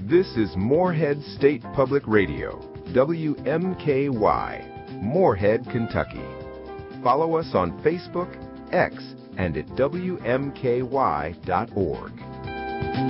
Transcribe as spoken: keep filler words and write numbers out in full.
This is Morehead State Public Radio, W M K Y, Morehead, Kentucky. Follow us on Facebook, X, and at W M K Y dot org.